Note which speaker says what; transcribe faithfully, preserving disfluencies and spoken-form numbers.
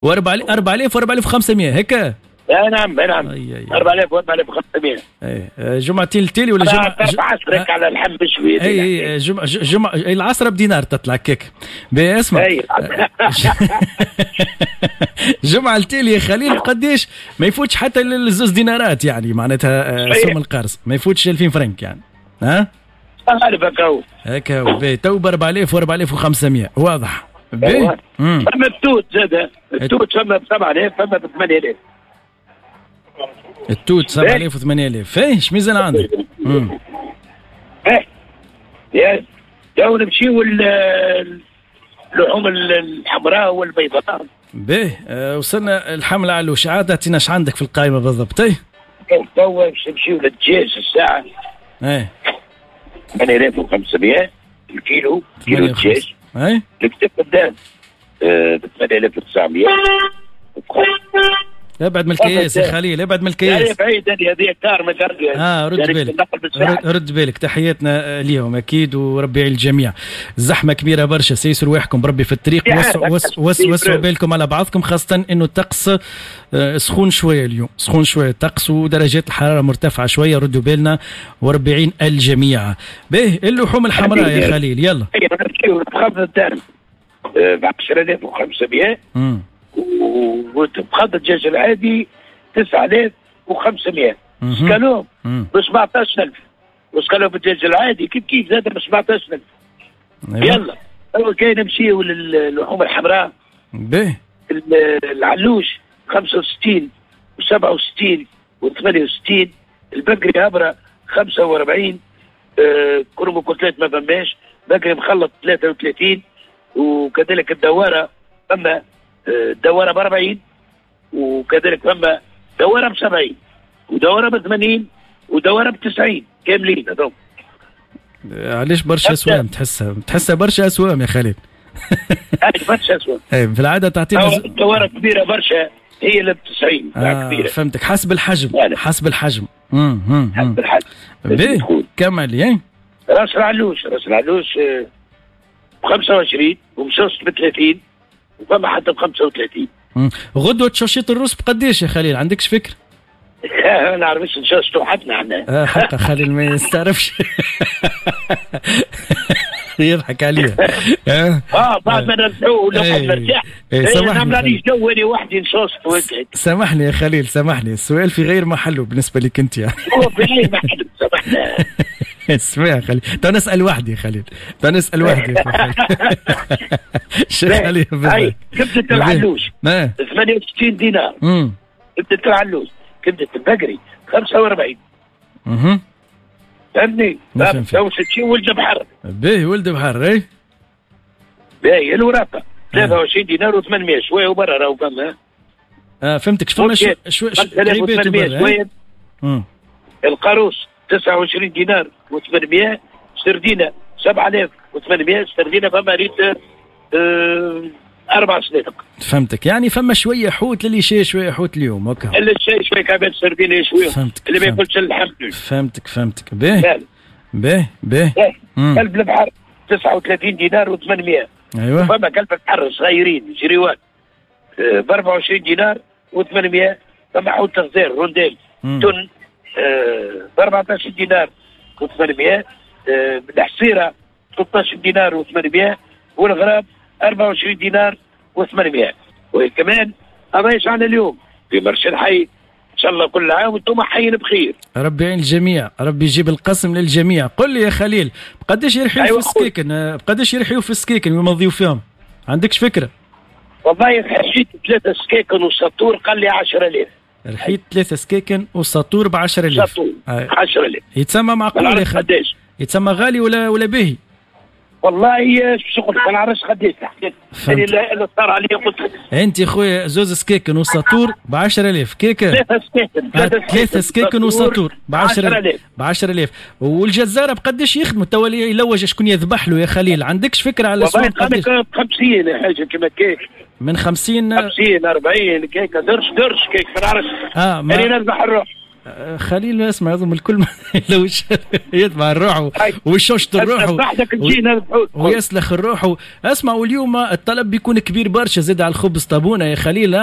Speaker 1: أربعة آلاف و أربعة آلاف وخمسمائة هكا.
Speaker 2: لا نعم نعم أربعة آلاف و أربعة آلاف وخمسمائة.
Speaker 1: اي جمعتين التالي ولا جمعة
Speaker 2: عصرك على اللحم بشويه.
Speaker 1: اي جمعة جمعة العصرة بدينار تطلع كيك. اسمع جمعة التالي يا خليل قديش ما يفوتش حتى الزوز دينارات يعني معناتها سوم القرص ما يفوتش ألفين فرنك يعني ها
Speaker 2: عارف هكاو
Speaker 1: هكاو تو ب أربعة آلاف و أربعة آلاف وخمسمائة واضح.
Speaker 2: فما التوت زاد التوت فما ب سبعة آلاف فما ب ثمانية آلاف.
Speaker 1: التوت سبعة آلاف و ثمانية آلاف ايش ميزان عندك؟ امم
Speaker 2: ايه يا تو نمشيو اللحوم الحمراء والبيضاء.
Speaker 1: باهي أه وصلنا الحملة على الوشعات. اعطينا ايش عندك في القائمة بالضبط؟ اي
Speaker 2: تو باش نمشيو للدجاج الساعة
Speaker 1: ايه
Speaker 2: ثمانية آلاف وخمسمائة الكيلو كيلو دجاج.
Speaker 1: اي
Speaker 2: الكتاب قدام ب ثمانية آلاف وتسعمائة.
Speaker 1: ابعد من الكياس يا خليل ابعد من الكياس.
Speaker 2: لا بعيدة هذه كار ما كار.
Speaker 1: اه رد بالك رد بالك تحياتنا ليهم اكيد وربي يعين الجميع. الزحمه كبيره برشا سيسر ويحكم بربي في الطريق. وسعوا وس وس وسعوا بالكم على بعضكم خاصه انه الطقس سخون شويه اليوم سخون شويه الطقس ودرجات الحراره مرتفعه شويه. ردوا بالنا وربي يعين الجميع. باهي اللحوم الحمراء يا خليل يلا.
Speaker 2: خفض الدعم ب عشرة آلاف وخمسمائة وبخط الدجاج العادي تسعة آلاف وخمسمائة. سكالوب ب سبعطاش ألف وسكالوب الدجاج العادي كيف كيف زاد ب سبعطاش ألف. يلا اول كاين نمشيو للحوم الحمراء.
Speaker 1: باهي
Speaker 2: العلوش خمسة وستين وسبعة وستين وثمانية وستين. البقري هبره خمسة وأربعين. آه كرم كتلات ما فماش. بقري مخلط ثلاثة وثلاثين. وكذلك الدواره فما الدواره ب أربعين وكذلك فما دواره ب سبعين ودواره ب ثمانين ودواره ب تسعين كاملين هذوم.
Speaker 1: علاش برشا اسوام تحسها تحسها برشا اسوام يا خالد.
Speaker 2: اي برشا اسوام.
Speaker 1: اي في العاده تعطينا
Speaker 2: دواره كبيره برشا هي اللي ب تسعين.
Speaker 1: آه كبيره فهمتك حسب الحجم يعني. حسب الحجم امم
Speaker 2: حسب الحجم.
Speaker 1: باهي كمل يا
Speaker 2: راس العلوش راس العلوش ب خمسة وعشرين ومشوش ب ثلاثين وفما حتى ب خمسة وثلاثين.
Speaker 1: غدوة تشوشيط الروس بقديش يا خليل عندكش فكر؟
Speaker 2: ما نعرفش نشوشتو حتى احنا.
Speaker 1: اه حقا خليل ما يستعرفش. يضحك عليها.
Speaker 2: اه بعد ما نرجعوا ونقعد نرتاح. سامحني جواني وحدي نشوشت وقعد.
Speaker 1: سامحني يا خليل سامحني السؤال في غير محله بالنسبة لك انت يعني.
Speaker 2: هو في غير محله سامحنا.
Speaker 1: اسمع يا خليل تو نسأل وحدي خليل تو نسأل وحدي. شو خليل
Speaker 2: اي كبدة العلوش ثمانية وستين دينار. كبدة العلوش كبدة البقري خمسة وأربعين.
Speaker 1: اها
Speaker 2: فهمني تو ستين ولد بحر.
Speaker 1: باهي ولد بحر اي
Speaker 2: باهي الوراقة ثلاثة وعشرين دينار وثمانمائة شوية وبرا راهو فما.
Speaker 1: اه فهمتك فما شوية شوية
Speaker 2: شوية. القاروس تسعة وعشرين دينار وثمانمائة. سردينة سبعة آلاف وثمانمائة. سردينة فما ريت أه أربع صنادق.
Speaker 1: فهمتك يعني فما شوية حوت للي شيء شوية حوت اليوم هكا.
Speaker 2: اللي شيء شوية كعبات سردينة شوية.
Speaker 1: فهمتك
Speaker 2: اللي ما ياكلش اللحم.
Speaker 1: فهمتك فهمتك باهي باهي باهي.
Speaker 2: كلب البحر تسعة وثلاثين دينار وثمانمائة.
Speaker 1: ايوه
Speaker 2: فما كلب البحر صغيرين جريوان أه ب أربعة وعشرين دينار وثمانمائة. فما حوت تغزير رونديل تن ب أربعة عشر دينار وثمانمائة. أه الحصيرة ثلاثة عشر دينار وثمانمائة. والغراب أربعة وعشرين دينار وثمانمائة. وكمان هذا ايش عنا اليوم في مرشد الحي. ان شاء الله كل عام وانتم حيين بخير.
Speaker 1: ربي يعين الجميع ربي يجيب القسم للجميع. قل لي يا خليل بقداش يرحيوا أيوة في السكيكن بقداش يرحيوا في السكيكن ويمضيوا فيهم عندكش فكرة؟
Speaker 2: والله رحيت ثلاثة سكيكن وسطور قال لي عشرة آلاف.
Speaker 1: رحيت ثلاثة سكيكن وسطور ب عشرة آلاف.
Speaker 2: سطور عشرة آلاف
Speaker 1: يتسمى معقول يا خالد؟ يتسمى غالي ولا ولا باهي؟
Speaker 2: والله شغل ما نعرفش قداش تحديد اللي صار عليا قلت
Speaker 1: انت خويا زوز سكيكن وسطور ب عشرة آلاف كيكه.
Speaker 2: ثلاثة سكيكن
Speaker 1: ثلاثة سكيكن وسطور ب عشرة آلاف ب عشرة آلاف. والجزاره بقداش يخدموا توا يلوج شكون يذبح له يا خليل عندكش فكره على السوق
Speaker 2: قداش؟ ب خمسين حاجه كيما كيك
Speaker 1: من خمسين
Speaker 2: خمسين أربعين كيكه درش درش كيك ما نعرفش.
Speaker 1: اه
Speaker 2: ما انا نذبح الروح
Speaker 1: خليل اسمع يظن الكل لو يتبع الروح ويشوشت الروح ويسلخ الروح. اسمع واليوم الطلب بيكون كبير برشا زاد على الخبز طابونه يا خليل.